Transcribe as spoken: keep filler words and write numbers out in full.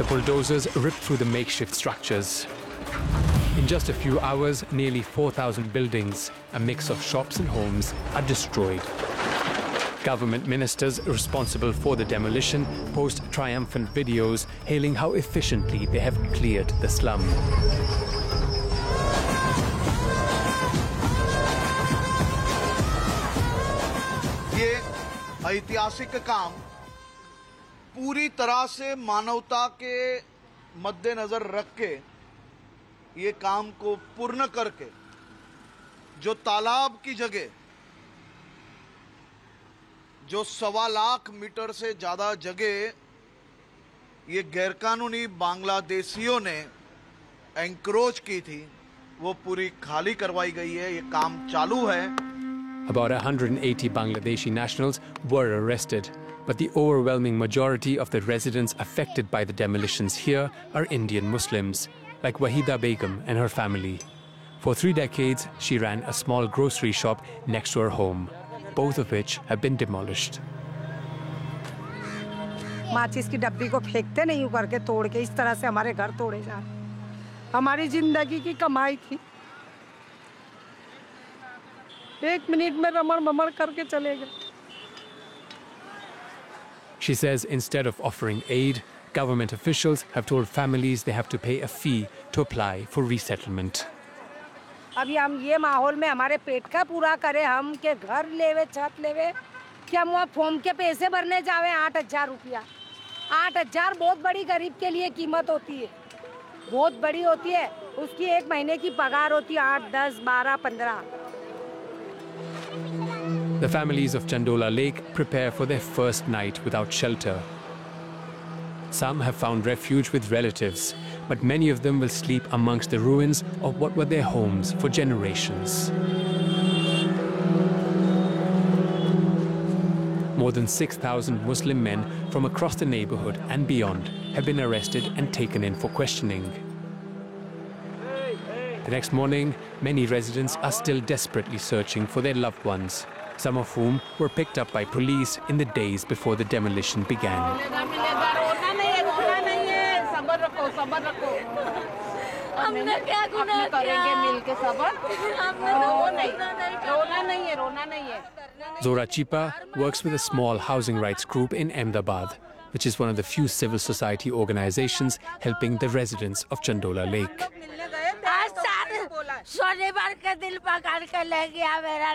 Bulldozers rip through the makeshift structures. In just a few hours, nearly four thousand buildings, a mix of shops and homes, are destroyed. Government ministers responsible for the demolition post triumphant videos hailing how efficiently they have cleared the slum. ये ऐतिहासिक काम पूरी तरह से मानवता के मद्देनजर रख के ये काम को पूर्ण करके जो तालाब की जगह जो सवा लाख मीटर से ज्यादा जगह ये गैरकानूनी बांग्लादेशियों ने एंक्रोच की थी वो पूरी खाली करवाई गई है। ये काम चालू है। About one hundred eighty Bangladeshi nationals were arrested, but the overwhelming majority of the residents affected by the demolitions here are Indian Muslims, like Wahida Begum and her family. For three decades, she ran a small grocery shop next to her home, both of which have been demolished. माचिस की डब्बी को फेंकते नहीं यूं करके तोड़ के इस तरह से हमारे घर तोड़े जा रहे। हमारी जिंदगी की कमाई थी। एक मिनट में रमण ममण करके चले गए। She says instead of offering aid, government officials have told families they have to pay a fee to apply for resettlement. अभी हम ये माहौल में हमारे पेट का पूरा करें, हम के घर लेवे छत लेवे कि हम वहाँ फॉर्म के पैसे भरने जावे आठ हजार रुपया। आठ हजार बहुत बड़ी गरीब के लिए कीमत होती है, बहुत बड़ी होती है। उसकी एक महीने की पगार होती है आठ दस बारह पंद्रह। The families of Chandola Lake prepare for their first night without shelter. Some have found refuge with relatives, but many of them will sleep amongst the ruins of what were their homes for generations. More than six thousand Muslim men from across the neighborhood and beyond have been arrested and taken in for questioning. The next morning, many residents are still desperately searching for their loved ones, some of whom were picked up by police in the days before the demolition began. Zora Chipa works with a small housing rights group in Ahmedabad, which is one of the few civil society organizations helping the residents of Chandola Lake.